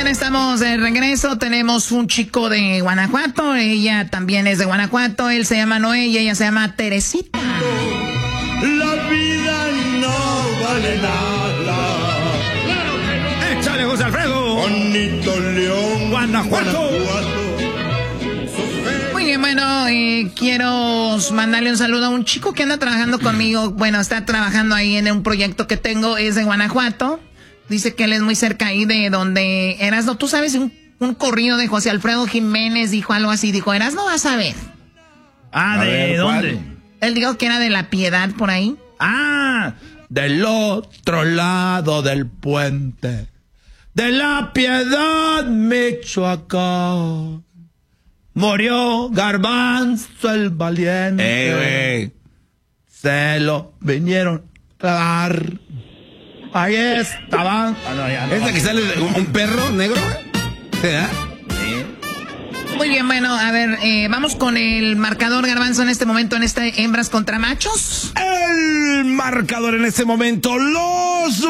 bien, estamos de regreso. Tenemos un chico de Guanajuato. Ella también es de Guanajuato. Él se llama Noé y ella se llama Teresita. La vida no vale nada. ¡Échale, José Alfredo! Bonito León, Guanajuato. Muy bien, bueno, quiero mandarle un saludo a un chico que anda trabajando conmigo. Bueno, está trabajando ahí en un proyecto que tengo. Es de Guanajuato. Dice que él es muy cerca ahí de donde Erasmo. Tú sabes, un corrido de José Alfredo Jiménez dijo algo así. Dijo, Erasmo, vas a ver. Ah, ¿de dónde? Él dijo que era de La Piedad, por ahí. Ah, del otro lado del puente. De La Piedad, Michoacán. Murió Garbanzo el valiente. Güey. Se lo vinieron a dar. Ahí estaban. ¿Es la que sale un perro negro? ¿Verdad? Muy bien, bueno, a ver, vamos con el marcador, Garbanzo, en este momento, en este hembras contra machos. El marcador en este momento, los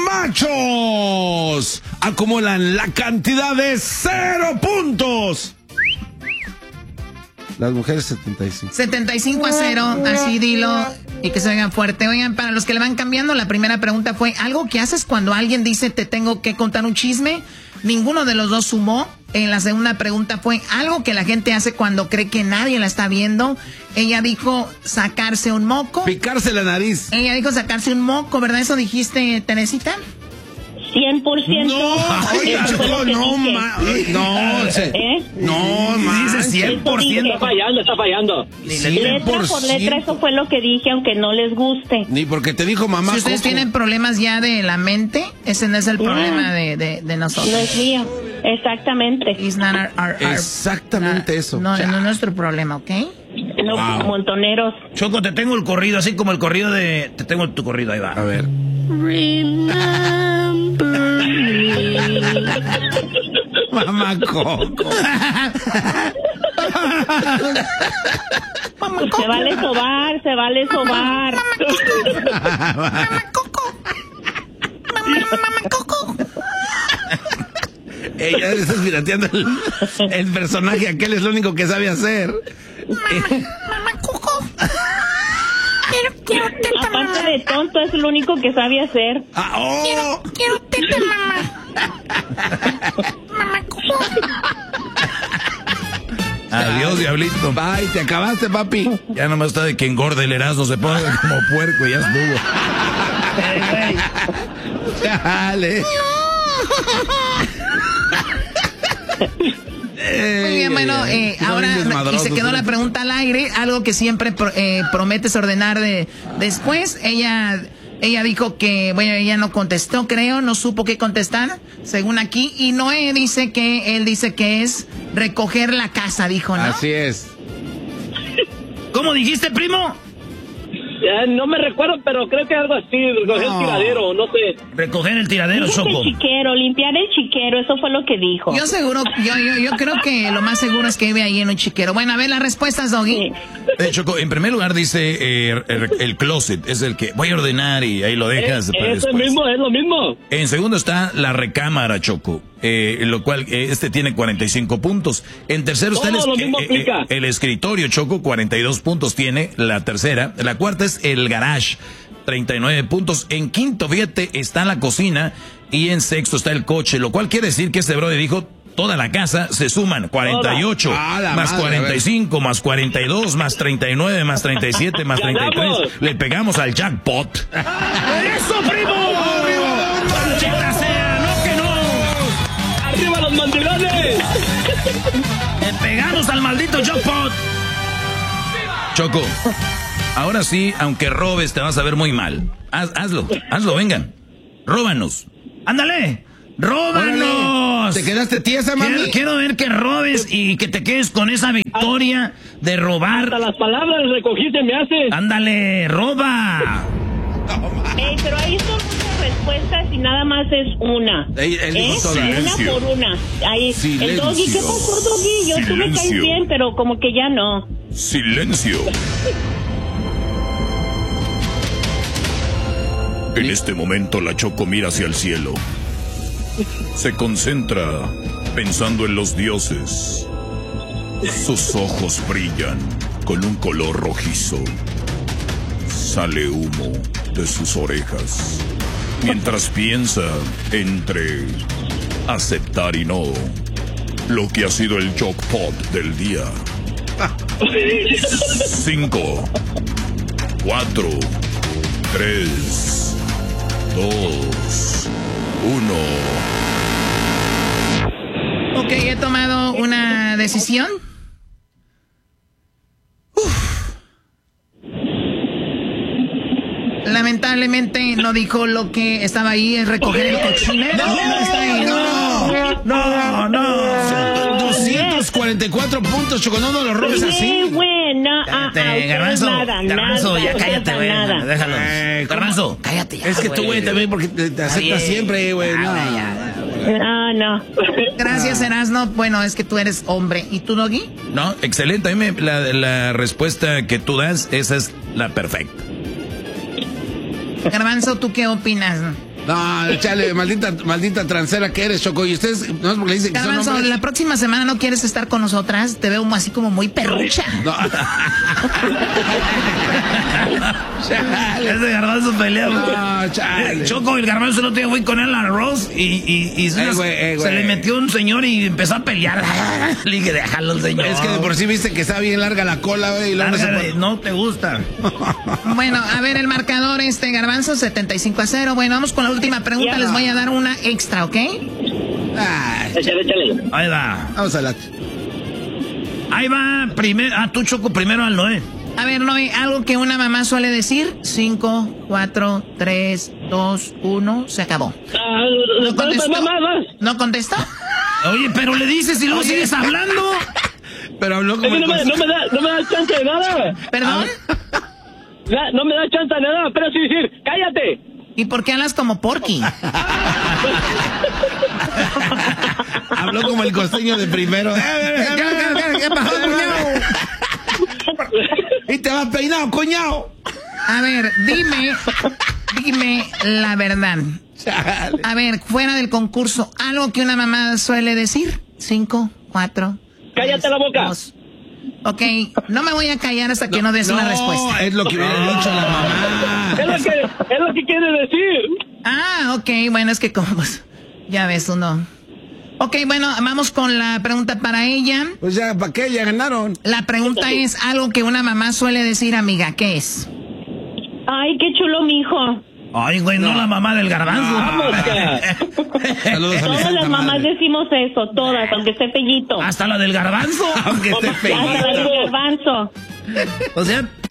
machos acumulan la cantidad de 0 puntos. Las mujeres 75. 75-0, así dilo, y que se oigan fuerte. Oigan, para los que le van cambiando, la primera pregunta fue, ¿algo que haces cuando alguien dice te tengo que contar un chisme? Ninguno de los dos sumó. En la segunda pregunta fue, ¿algo que la gente hace cuando cree que nadie la está viendo? Ella dijo, sacarse un moco. Picarse la nariz. Ella dijo sacarse un moco, ¿verdad? ¿Eso dijiste, Teresita? 100%. Dice 100%. Está fallando. Letra por letra, eso fue lo que dije, aunque no les guste. Ni porque te dijo mamá. Si ustedes tienen problemas ya de la mente, ese no es el problema de nosotros. No es mío, exactamente. Exactamente eso. No, no es nuestro problema, ¿ok? No, montoneros. Choco, te tengo el corrido, así como el corrido de... Te tengo tu corrido, ahí va. A ver. Mamá Coco. Se vale sobar, se vale sobar. Mamá Coco. Mamá Coco. Ella está pirateando el personaje, aquel es lo único que sabe hacer. Mamá Coco. Quiero teta, mamá. Aparte de tonto, es lo único que sabe hacer. Quiero teta, mamá. Mamá Coco. Adiós, diablito. Bye, te acabaste, papi. Ya nomás está de que engorde el Erasmo, se pone como puerco y ya estuvo. Dale. Muy bien, bueno, ahora y se quedó la pregunta al aire, algo que siempre prometes ordenar después. Ella dijo que, bueno, ella no contestó, creo, no supo qué contestar, según aquí. Y Noé dice que, él dice que es recoger la casa, dijo, ¿no? Así es. ¿Cómo dijiste, primo? No me recuerdo, pero creo que algo así, recoger el tiradero, no sé. Recoger el tiradero, Choco. El chiquero, limpiar el chiquero, eso fue lo que dijo. Yo creo que lo más seguro es que vive ahí en un chiquero. Bueno, a ver las respuestas, Doggy. Choco, en primer lugar dice el closet, es el que voy a ordenar y ahí lo dejas. Es lo mismo. En segundo está la recámara, Choco, lo cual este tiene 45 puntos. En tercero está el escritorio, Choco, 42 puntos tiene la tercera. La cuarta es el garage, 39 puntos. En quinto, fíjate, está la cocina. Y en sexto está el coche, lo cual quiere decir que este brother dijo, toda la casa se suman 48, más 45, más 42, más 39, más 37, más 33. Le pegamos al jackpot. ¡Eso, primo! ¡Maldita sea! ¡No que no! ¡Arriba los mandilones! ¡Le pegamos al maldito jackpot! Choco, ahora sí, aunque robes, te vas a ver muy mal. Hazlo, vengan. Róbanos. ¡Ándale! ¡Róbanos! ¿Te quedaste tiesa, mami? Quiero ver que robes y que te quedes con esa victoria de robar. Hasta las palabras recogiste me haces. ¡Ándale, roba! Pero ahí son muchas respuestas y nada más es una. Una por una. Ahí, el Doggy, ¿qué pasó, Doggy? Tú me caes bien, pero como que ya no. ¡Silencio! En este momento la Choco mira hacia el cielo Se concentra pensando en los dioses. Sus ojos brillan con un color rojizo. Sale humo de sus orejas mientras piensa entre aceptar y no lo que ha sido el jackpot del día. 5, 4, 3, 2, 1. Ok, he tomado una decisión. Lamentablemente no dijo lo que estaba ahí, es recoger el cochinero. No. 244 puntos, Choco, no los robes así. Bueno, Garbanzo, ya cállate, güey. Déjalo. Garbanzo, cállate ya. Es que tú, güey, también porque te aceptas siempre, güey. No. Gracias, Erasno. Bueno, es que tú eres hombre. ¿Y tú, Doggy? No, excelente. A mí la respuesta que tú das, esa es la perfecta. Garbanzo, ¿tú qué opinas? No, chale, maldita transera que eres, Choco. Y ustedes, no es porque dicen que Garbanzo, son hombres. la próxima semana no quieres estar con nosotras. Te veo así como muy perrucha. No. Ese Garbanzo pelea. No, chale. Choco, el Garbanzo no te fui con él al arroz y se le metió un señor y empezó a pelear. Le dije, déjalo al señor. Es que de por sí viste que está bien larga la cola, güey. No te gusta. Bueno, a ver, el marcador Garbanzo, 75-0. Bueno, vamos con la última pregunta. Les voy a dar una extra, ¿ok? Échale. Ahí va. Vamos a la... Ahí va. Tú, Choco, primero al Noé. A ver, Noé, algo que una mamá suele decir. 5, 4, 3, 2, 1. Se acabó. ¿No contestó? ¿No contestó? Oye, pero le dices y luego sigues hablando. Pero habló como... Es que no me da chance de nada. ¿Perdón? No me da chance de nada, pero sí decir, cállate. ¿Y por qué hablas como Porky? Habló como el costeño de primero. ¿Qué pasó, cuñado? Y te vas peinado, cuñado. A ver, dime la verdad. A ver, fuera del concurso, algo que una mamá suele decir. 5, 4. Cállate la boca. 2. Ok, no me voy a callar hasta que no des una respuesta. No, es lo que hubiera dicho la mamá. Es lo que quiere decir. Ah, ok, bueno, es que como pues, ya ves uno. Ok, bueno, vamos con la pregunta para ella. Pues ya, ¿para qué? Ya ganaron. La pregunta es algo que una mamá suele decir, amiga, ¿qué es? Ay, qué chulo, mijo. Ay, güey, no la mamá del Garbanzo. Vamos, Saludos a mi Todas santa las mamás madre. decimos eso, todas, aunque esté fellito. Hasta la del Garbanzo. Aunque esté Hasta la del feíto. Garbanzo. O sea,